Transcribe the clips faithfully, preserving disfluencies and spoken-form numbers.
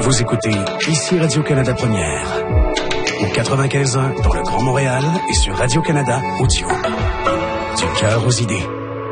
Vous écoutez ici Radio-Canada Première. Au quatre-vingt-quinze ans dans le Grand Montréal et sur Radio-Canada Audio. Du cœur aux idées.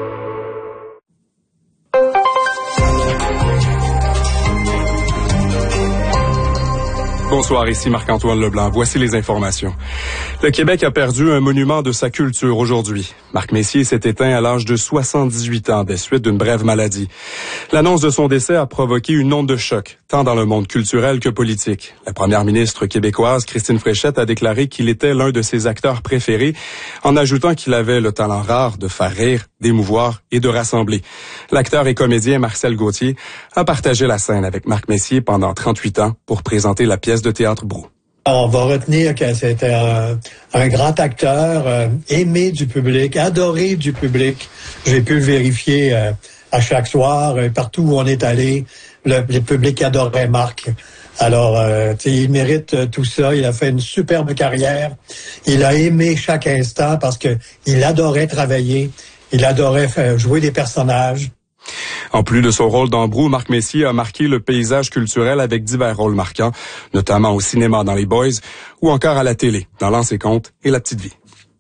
Bonsoir, ici Marc-Antoine Leblanc. Voici les informations. Le Québec a perdu un monument de sa culture aujourd'hui. Marc Messier s'est éteint à l'âge de soixante-dix-huit ans des suites d'une brève maladie. L'annonce de son décès a provoqué une onde de choc, tant dans le monde culturel que politique. La première ministre québécoise, Christine Fréchette, a déclaré qu'il était l'un de ses acteurs préférés, en ajoutant qu'il avait le talent rare de faire rire, d'émouvoir et de rassembler. L'acteur et comédien Marcel Gauthier a partagé la scène avec Marc Messier pendant trente-huit ans pour présenter la pièce de théâtre Brou. On va retenir que c'était un, un grand acteur, euh, aimé du public, adoré du public. J'ai pu le vérifier euh, à chaque soir, euh, partout où on est allé, le, le public adorait Marc. Alors, euh, il mérite euh, tout ça. Il a fait une superbe carrière. Il a aimé chaque instant parce que il adorait travailler. Il adorait faire, jouer des personnages. En plus de son rôle dans Brou, Marc Messier a marqué le paysage culturel avec divers rôles marquants, notamment au cinéma dans Les Boys ou encore à la télé dans L'Anse et Compte et La Petite Vie.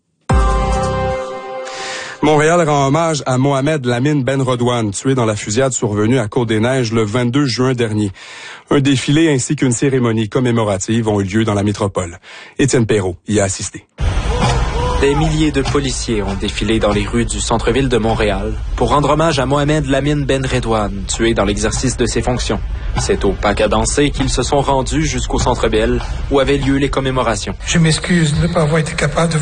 Montréal rend hommage à Mohamed Lamine Ben Redouane, tué dans la fusillade survenue à Côte-des-Neiges le vingt-deux juin dernier. Un défilé ainsi qu'une cérémonie commémorative ont eu lieu dans la métropole. Étienne Perrault y a assisté. Des milliers de policiers ont défilé dans les rues du centre-ville de Montréal pour rendre hommage à Mohamed Lamine Ben Redouane, tué dans l'exercice de ses fonctions. C'est au Pac à danser qu'ils se sont rendus jusqu'au Centre Bell, où avaient lieu les commémorations. Je m'excuse de ne pas avoir été capable de